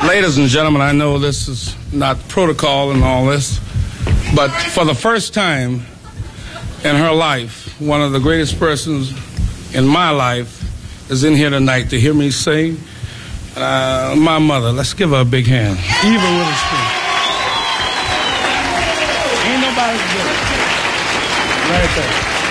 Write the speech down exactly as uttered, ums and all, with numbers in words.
Ladies and gentlemen, I know this is not protocol and all this, but for the first time in her life, one of the greatest persons in my life is in here tonight to hear me sing. Uh, my mother. Let's give her a big hand. Eva Witherspoon. Ain't nobody good. Right there.